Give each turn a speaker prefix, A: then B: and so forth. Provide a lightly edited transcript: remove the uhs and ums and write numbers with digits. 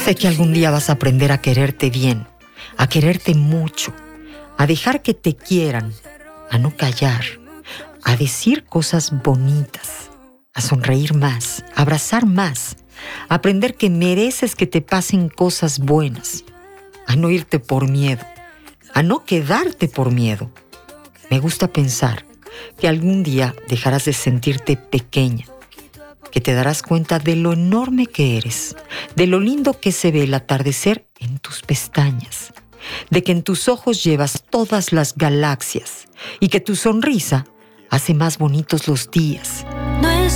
A: Sé que algún día vas a aprender a quererte bien, a quererte mucho, a dejar que te quieran, a no callar, a decir cosas bonitas, a sonreír más, a abrazar más, a aprender que mereces que te pasen cosas buenas, a no irte por miedo, a no quedarte por miedo. Me gusta pensar que algún día dejarás de sentirte pequeña, que te darás cuenta de lo enorme que eres, de lo lindo que se ve el atardecer en tus pestañas, de que en tus ojos llevas todas las galaxias y que tu sonrisa hace más bonitos los días.